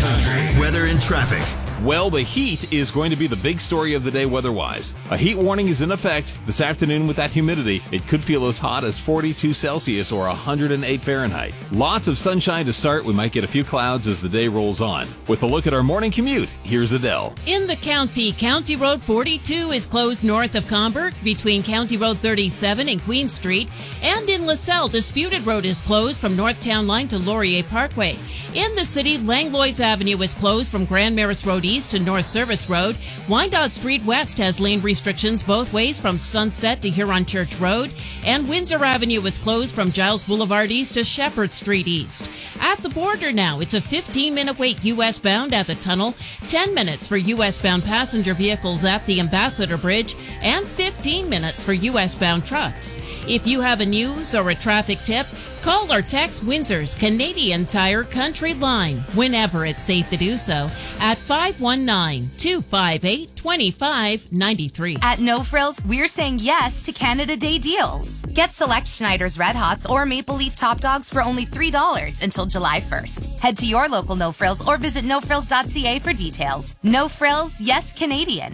Country. Weather and traffic. Well, the heat is going to be the big story of the day weather-wise. A heat warning is in effect this afternoon with that humidity. It could feel as hot as 42 Celsius or 108 Fahrenheit. Lots of sunshine to start. We might get a few clouds as the day rolls on. With a look at our morning commute, here's Adele. In the county, County Road 42 is closed north of Combert between County Road 37 and Queen Street. And in LaSalle, Disputed Road is closed from North Town Line to Laurier Parkway. In the city, Langlois Avenue is closed from Grand Maris Road East to North Service Road. Wyandotte Street West has lane restrictions both ways from Sunset to Huron Church Road. And Windsor Avenue is closed from Giles Boulevard East to Shepherd Street East. At the border now, it's a 15-minute wait U.S. bound at the tunnel, 10 minutes for U.S. bound passenger vehicles at the Ambassador Bridge, and 15 minutes for U.S. bound trucks. If you have a news or a traffic tip, call or text Windsor's Canadian Tire Country Line, whenever it's safe to do so, at 519-258-2593. At No Frills, we're saying yes to Canada Day deals. Get select Schneider's Red Hots or Maple Leaf Top Dogs for only $3 until July 1st. Head to your local No Frills or visit nofrills.ca for details. No Frills, yes Canadian.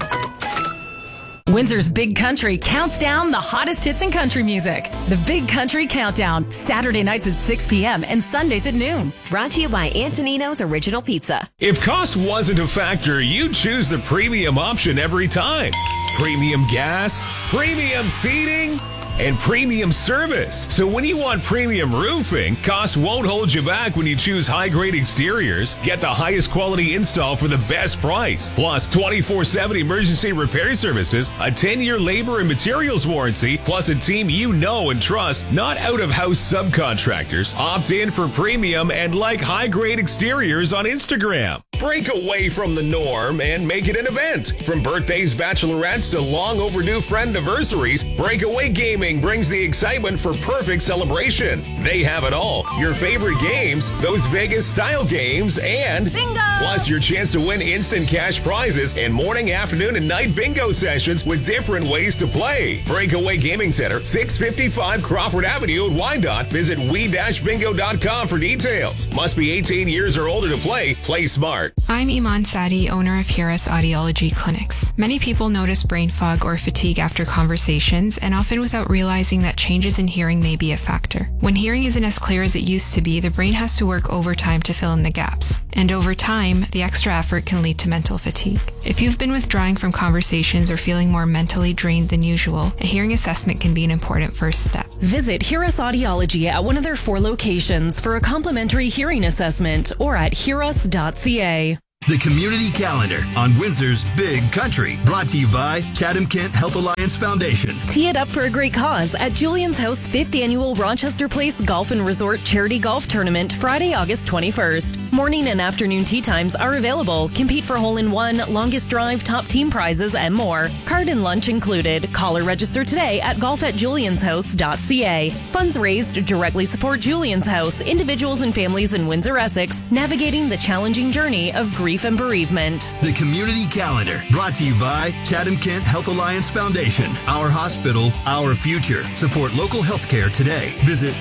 Windsor's Big Country counts down the hottest hits in country music. The Big Country Countdown, Saturday nights at 6 p.m. and Sundays at noon. Brought to you by Antonino's Original Pizza. If cost wasn't a factor, you'd choose the premium option every time. Premium gas, premium seating, and premium service. So when you want premium roofing, cost won't hold you back when you choose high-grade exteriors. Get the highest quality install for the best price. Plus 24/7 emergency repair services, a 10-year labor and materials warranty, plus a team you know and trust, not out-of-house subcontractors. Opt in for premium and like high-grade exteriors on Instagram. Break away from the norm and make it an event. From birthdays, bachelorettes to long overdue friend anniversaries, Breakaway Gaming brings the excitement for perfect celebration. They have it all. Your favorite games, those Vegas style games, and bingo! Plus your chance to win instant cash prizes and morning, afternoon, and night bingo sessions with different ways to play. Breakaway Gaming Center, 655 Crawford Avenue in Wyandotte. Visit we-bingo.com for details. Must be 18 years or older to play. Play smart. I'm Iman Sadi, owner of Hiras Audiology Clinics. Many people notice brain fog or fatigue after conversations, and often without realizing that changes in hearing may be a factor. When hearing isn't as clear as it used to be, the brain has to work overtime to fill in the gaps. And over time, the extra effort can lead to mental fatigue. If you've been withdrawing from conversations or feeling more mentally drained than usual, a hearing assessment can be an important first step. Visit Hiras Audiology at one of their 4 locations for a complimentary hearing assessment or at hiras.ca. The Community Calendar on Windsor's Big Country. Brought to you by Chatham-Kent Health Alliance Foundation. Tee it up for a great cause at Julian's House 5th Annual Rochester Place Golf and Resort Charity Golf Tournament, Friday, August 21st. Morning and afternoon tee times are available. Compete for hole-in-one, longest drive, top team prizes, and more. Card and lunch included. Call or register today at golf@julianshouse.ca. Funds raised directly support Julian's House, individuals and families in Windsor, Essex, navigating the challenging journey of grief and bereavement. The Community Calendar, brought to you by Chatham-Kent Health Alliance Foundation. Our hospital, our future. Support local healthcare today. Visit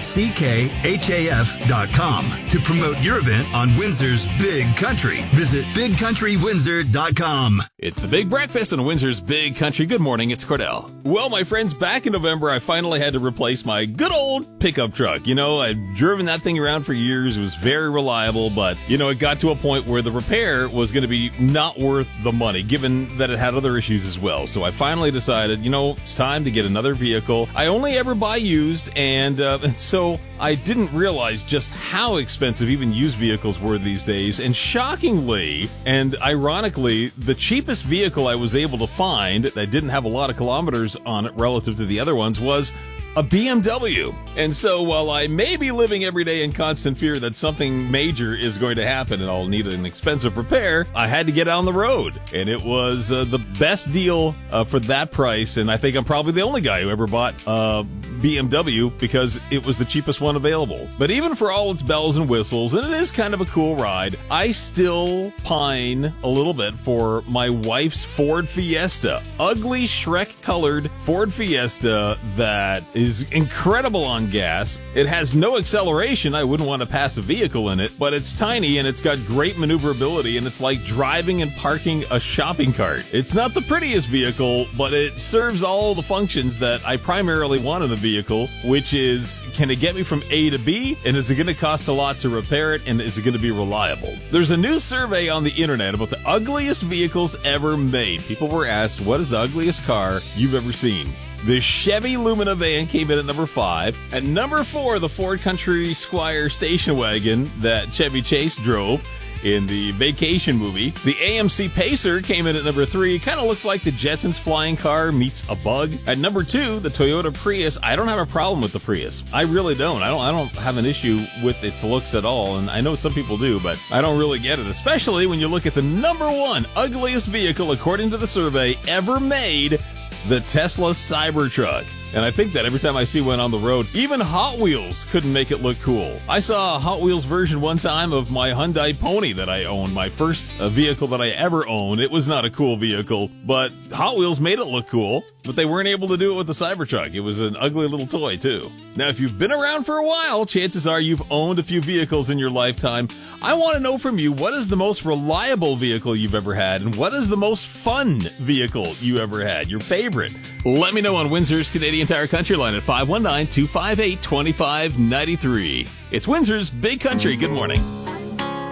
ckhaf.com to promote your event on Windsor's Big Country. Visit bigcountrywindsor.com. It's the Big Breakfast on Windsor's Big Country. Good morning, it's Cordell. Well, my friends, back in November, I finally had to replace my good old pickup truck. You know, I'd driven that thing around for years. It was very reliable, but, you know, it got to a point where the repair was going to be not worth the money, given that it had other issues as well. So I finally decided, you know, it's time to get another vehicle. I only ever buy used, and so I didn't realize just how expensive even used vehicles were these days. And shockingly, and ironically, the cheapest vehicle I was able to find that didn't have a lot of kilometers on it relative to the other ones was a BMW. And so while I may be living every day in constant fear that something major is going to happen and I'll need an expensive repair, I had to get on the road. And it was the best deal for that price. And I think I'm probably the only guy who ever bought a BMW because it was the cheapest one available. But even for all its bells and whistles, and it is kind of a cool ride, I still pine a little bit for my wife's Ford Fiesta. Ugly Shrek-colored Ford Fiesta that is incredible on gas. It has no acceleration. I wouldn't want to pass a vehicle in it, but it's tiny and it's got great maneuverability, and it's like driving and parking a shopping cart. It's not the prettiest vehicle, but it serves all the functions that I primarily want in a vehicle, which is, can it get me from A to B, and is it going to cost a lot to repair it, and is it going to be reliable? There's a new survey on the internet about the ugliest vehicles ever made. People were asked, what is the ugliest car you've ever seen? The Chevy Lumina van came in at number 5. At number 4, the Ford Country Squire station wagon that Chevy Chase drove in the Vacation movie. The AMC Pacer came in at number 3. It kind of looks like the Jetsons flying car meets a bug. At number 2, the Toyota Prius. I don't have a problem with the Prius. I really don't. I don't have an issue with its looks at all, and I know some people do, but I don't really get it, especially when you look at the number 1 ugliest vehicle according to the survey ever made, the Tesla Cybertruck. And I think that every time I see one on the road, even Hot Wheels couldn't make it look cool. I saw a Hot Wheels version one time of my Hyundai Pony that I owned, my first vehicle that I ever owned. It was not a cool vehicle, but Hot Wheels made it look cool, but they weren't able to do it with the Cybertruck. It was an ugly little toy, too. Now, if you've been around for a while, chances are you've owned a few vehicles in your lifetime. I want to know from you, what is the most reliable vehicle you've ever had, and what is the most fun vehicle you ever had, your favorite? Let me know on Windsor's Canadian Tire Country line at 519-258-2593. It's Windsor's Big Country. Good morning.